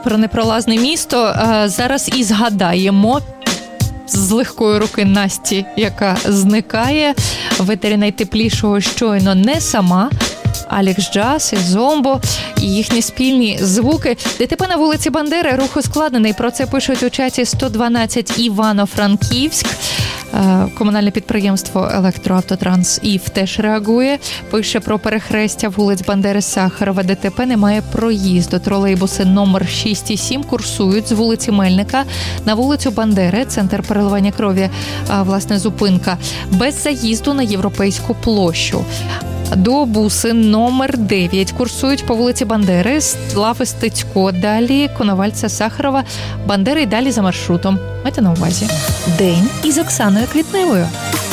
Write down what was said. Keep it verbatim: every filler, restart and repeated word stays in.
про непролазне місто. Зараз і згадаємо з легкої руки Насті, яка зникає. Ввечері найтеплішого щойно не сама. Алекс Джаз і Зомбо, і їхні спільні звуки. ДТП на вулиці Бандери, рух ускладнений. Про це пишуть у чаті сто дванадцять Івано-Франківськ. Комунальне підприємство «Електроавтотранс» ІФ теж реагує. Пише про перехрестя вулиць Бандери-Сахарова. ДТП, немає проїзду. Тролейбуси номер шість і сім курсують з вулиці Мельника на вулицю Бандери, центр переливання крові, власне, зупинка, без заїзду на Європейську площу. Довбуси номер дев'ять курсують по вулиці Бандери, Слави Стецько, далі Коновальця, Сахарова, Бандери і далі за маршрутом. Майте на увазі. День із Оксаною Квітневою.